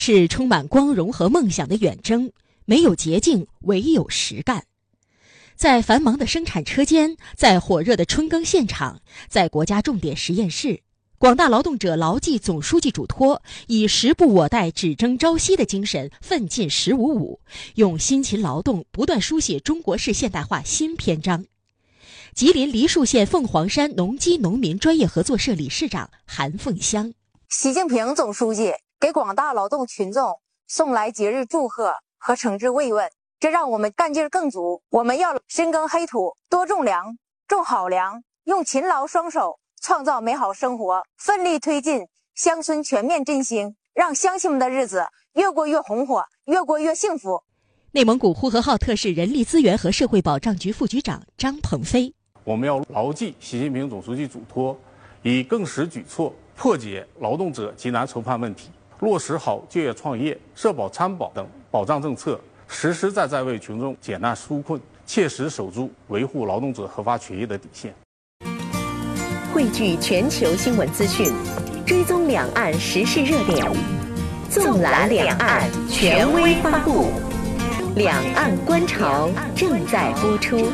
是充满光荣和梦想的远征，没有捷径，唯有实干。在繁忙的生产车间，在火热的春耕现场，在国家重点实验室，广大劳动者牢记总书记嘱托，以时不我待、只争朝夕的精神奋进“1055”，用辛勤劳动不断书写中国式现代化新篇章。吉林梨树县凤凰山农机农民专业合作社理事长韩凤香： 习近平总书记给广大劳动群众送来节日祝贺和诚挚慰问，这让我们干劲更足。我们要深耕黑土，多种粮，种好粮，用勤劳双手创造美好生活，奋力推进乡村全面振兴，让乡亲们的日子越过越红火，越过越幸福。 内蒙古呼和浩特市人力资源和社会保障局副局长张鹏飞： 我们要牢记习近平总书记嘱托，以更实举措破解劳动者急难愁盼问题，落实好就业创业、社保参保等保障政策，实实在在为群众解难纾困，切实守住维护劳动者合法权益的底线。 汇聚全球新闻资讯，追踪两岸时事热点，纵览两岸，权威发布。两岸观潮正在播出。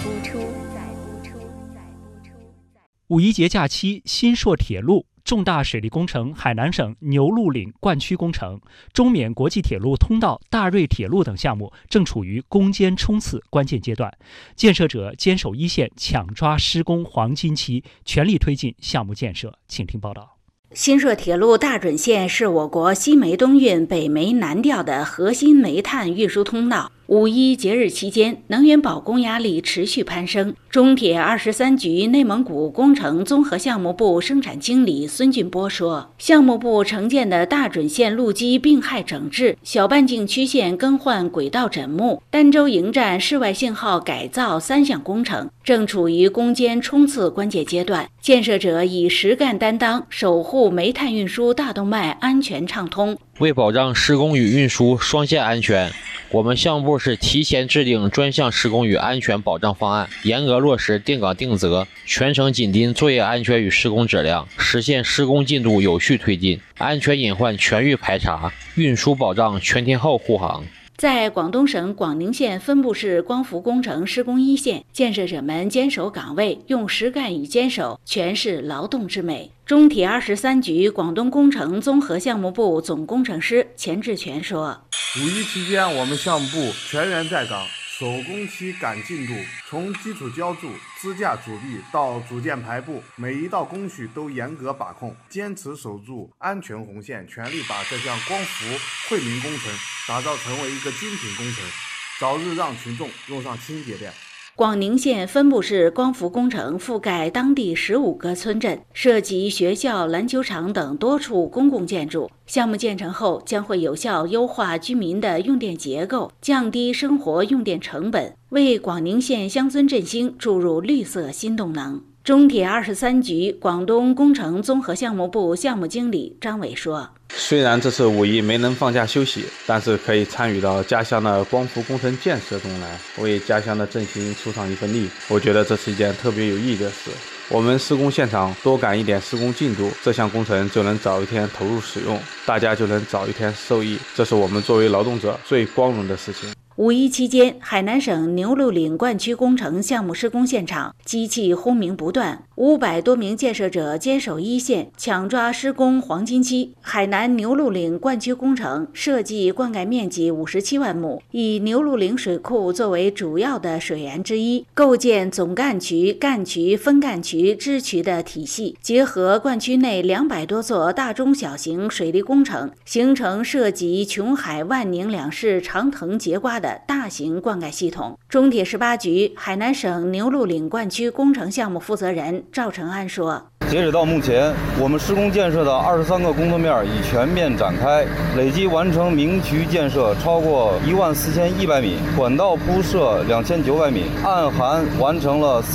五一节假期，新硕铁路、重大水利工程海南省牛路岭灌区工程、中缅国际铁路通道大瑞铁路等项目正处于攻坚冲刺关键阶段，建设者坚守一线，抢抓施工黄金期，全力推进项目建设。请听报道。 新硕铁路大准线是我国西煤东运、北煤南调的核心煤炭运输通道。五一节日期间，能源保供压力持续攀升。中铁23局内蒙古工程综合项目部生产经理孙俊波说，项目部承建的大准线路基并氦整治、小半径曲线更换轨道枕木、儋州营站室外信号改造3项工程正处于攻坚冲刺关键阶段，建设者以实干担当，守护煤炭运输大动脉安全畅通。 为保障施工与运输双线安全，我们项目部是提前制定专项施工与安全保障方案，严格落实定岗定责，全程紧盯作业安全与施工质量，实现施工进度有序推进，安全隐患全域排查，运输保障全天候护航。 在广东省广宁县分布式光伏工程施工一线，建设者们坚守岗位，用实干与坚守诠释劳动之美。中铁23局广东工程综合项目部总工程师钱志全说， 五一期间，我们项目部全员在岗，守工期赶进度，从基础浇筑、支架组壁到组件排布，每一道工序都严格把控，坚持守住安全红线，全力把这项光伏惠民工程打造成为一个精品工程，早日让群众用上轻节电。 广宁县分布式光伏工程覆盖当地15个村镇，涉及学校、篮球场等多处公共建筑。项目建成后，将会有效优化居民的用电结构，降低生活用电成本，为广宁县乡村振兴注入绿色新动能。中铁23局广东工程综合项目部项目经理张伟说， 虽然这次五一没能放假休息，但是可以参与到家乡的光伏工程建设中来，为家乡的振兴出上一份力。我觉得这是一件特别有意义的事。我们施工现场多赶一点施工进度，这项工程就能早一天投入使用，大家就能早一天受益，这是我们作为劳动者最光荣的事情。 五一期间，海南省牛路岭灌区工程项目施工现场机器轰鸣不断，500多名建设者坚守一线，抢抓施工黄金期。海南牛路岭灌区工程设计灌溉面积57万亩，以牛路岭水库作为主要的水源之一，构建总干渠、干渠、分干渠、支渠的体系，结合灌区内200多座大中小型水利工程，形成涉及琼海、万宁两市长藤节瓜的大型灌溉系统。中铁18局海南省牛路岭灌区工程项目负责人赵成安说， 截止到目前，我们施工建设的23个工作面已全面展开，累计完成明渠建设超过14100米，管道铺设2900米，暗涵完成了